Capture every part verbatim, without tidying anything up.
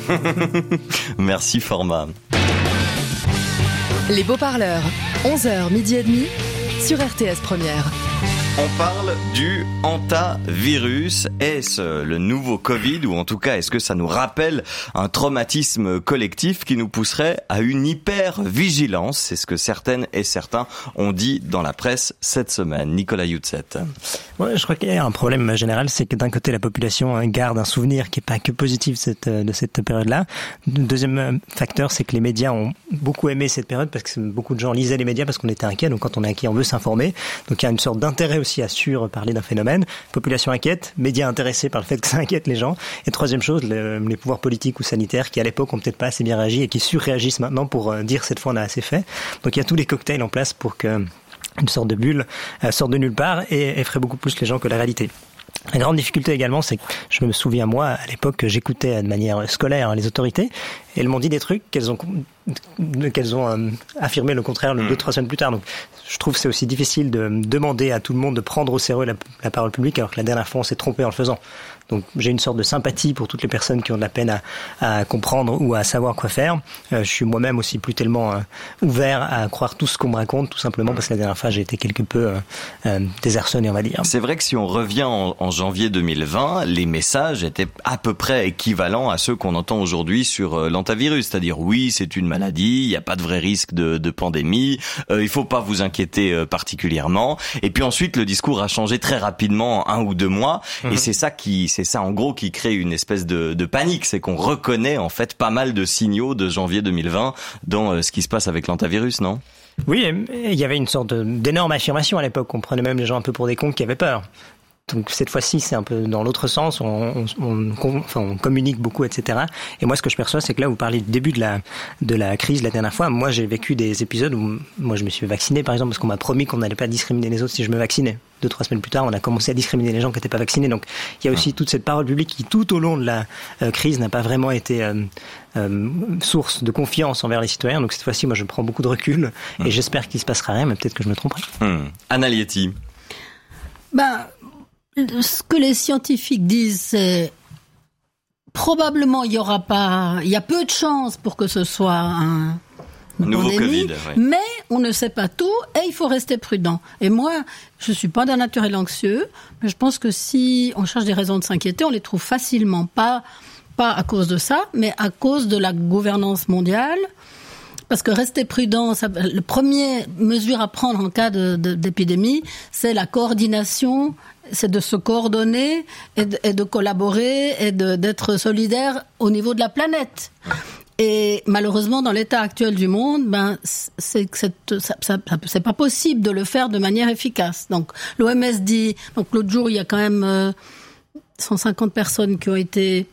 Merci Format. Les Beaux-Parleurs, onze heures, midi et demi, sur R T S Première. On parle du hantavirus. Est-ce le nouveau Covid, ou en tout cas, est-ce que ça nous rappelle un traumatisme collectif qui nous pousserait à une hyper-vigilance? C'est ce que certaines et certains ont dit dans la presse cette semaine. Nicolas Youtset. Ouais, je crois qu'il y a un problème général, c'est que d'un côté, la population garde un souvenir qui n'est pas que positif de cette, de cette période-là. Le deuxième facteur, c'est que les médias ont beaucoup aimé cette période parce que beaucoup de gens lisaient les médias parce qu'on était inquiets. Donc quand on est inquiet, on veut s'informer. Donc il y a une sorte d'intérêt aussi à surparler d'un phénomène. Population inquiète, médias intéressés par le fait que ça inquiète les gens. Et troisième chose, le, les pouvoirs politiques ou sanitaires qui à l'époque ont peut-être pas assez bien réagi et qui surréagissent maintenant pour dire cette fois on a assez fait. Donc il y a tous les cocktails en place pour que une sorte de bulle euh, sorte de nulle part et effraie beaucoup plus les gens que la réalité. La grande difficulté également, c'est que je me souviens, moi, à l'époque, que j'écoutais de manière scolaire hein, les autorités, et elles m'ont dit des trucs qu'elles ont, qu'elles ont euh, affirmé le contraire le deux, trois semaines plus tard. Donc, je trouve que c'est aussi difficile de demander à tout le monde de prendre au sérieux la, la parole publique, alors que la dernière fois, on s'est trompé en le faisant. Donc, j'ai une sorte de sympathie pour toutes les personnes qui ont de la peine à, à comprendre ou à savoir quoi faire. Euh, je suis moi-même aussi plus tellement euh, ouvert à croire tout ce qu'on me raconte, tout simplement parce que la dernière fois, j'ai été quelque peu euh, euh, désarçonné, on va dire. C'est vrai que si on revient en, en janvier deux mille vingt, les messages étaient à peu près équivalents à ceux qu'on entend aujourd'hui sur euh, l'hantavirus. C'est-à-dire, oui, c'est une maladie, il n'y a pas de vrai risque de, de pandémie, euh, il faut pas vous inquiéter euh, particulièrement. Et puis ensuite, le discours a changé très rapidement, un ou deux mois, mmh. et c'est ça qui... C'est ça en gros qui crée une espèce de, de panique, c'est qu'on reconnaît en fait pas mal de signaux de janvier deux mille vingt dans euh, ce qui se passe avec l'hantavirus, non? Oui, il y avait une sorte de, d'énorme affirmation à l'époque, on prenait même les gens un peu pour des cons qui avaient peur. Donc cette fois-ci, c'est un peu dans l'autre sens, on, on, on, enfin, on communique beaucoup, et cetera. Et moi, ce que je perçois, c'est que là, vous parlez du début de la, de la crise la dernière fois. Moi, j'ai vécu des épisodes où moi, je me suis vacciné, par exemple, parce qu'on m'a promis qu'on n'allait pas discriminer les autres si je me vaccinais. Deux, trois semaines plus tard, on a commencé à discriminer les gens qui n'étaient pas vaccinés. Donc, il y a aussi toute cette parole publique qui, tout au long de la euh, crise, n'a pas vraiment été euh, euh, source de confiance envers les citoyens. Donc, cette fois-ci, moi, je prends beaucoup de recul et mmh. j'espère qu'il ne se passera rien, mais peut-être que je me tromperai. Mmh. Anna Lietti. Ben, ce que les scientifiques disent, c'est probablement il y aura pas, il y a peu de chances pour que ce soit un nouveau pandémie, Covid, oui. Mais on ne sait pas tout et il faut rester prudent. Et moi, je suis pas d'un naturel anxieux, mais je pense que si on cherche des raisons de s'inquiéter, on les trouve facilement, pas pas à cause de ça, mais à cause de la gouvernance mondiale. Parce que rester prudent, ça, le premier mesure à prendre en cas de, de, d'épidémie, c'est la coordination, c'est de se coordonner et de, et de collaborer et de, d'être solidaire au niveau de la planète. Et malheureusement, dans l'état actuel du monde, ben c'est c'est ça, ça, c'est pas possible de le faire de manière efficace. Donc l'O M S dit, donc l'autre jour, il y a quand même euh, cent cinquante personnes qui ont été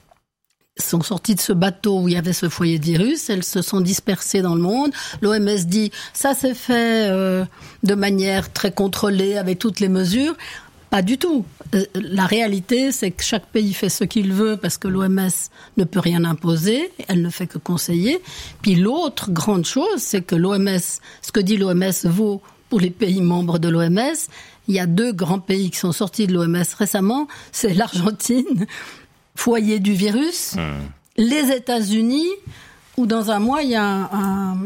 sont sorties de ce bateau où il y avait ce foyer de virus, elles se sont dispersées dans le monde. L'O M S dit, ça s'est fait euh, de manière très contrôlée avec toutes les mesures. Pas du tout. Euh, la réalité, c'est que chaque pays fait ce qu'il veut parce que l'O M S ne peut rien imposer, elle ne fait que conseiller. Puis l'autre grande chose, c'est que l'O M S, ce que dit l'O M S vaut pour les pays membres de l'O M S. Il y a deux grands pays qui sont sortis de l'O M S récemment, c'est l'Argentine, foyer du virus, mmh. les États-Unis, où dans un mois, il y a un, un